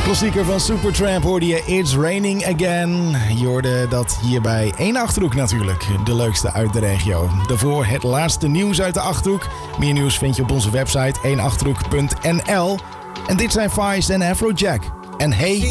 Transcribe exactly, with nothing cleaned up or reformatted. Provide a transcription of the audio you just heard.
Klassieker van Supertramp hoorde je It's Raining Again. Je hoorde dat hier bij één Achterhoek natuurlijk. De leukste uit de regio. Daarvoor het laatste nieuws uit de Achterhoek. Meer nieuws vind je op onze website één achterhoek punt n l. En dit zijn Vice en Afrojack. En hey...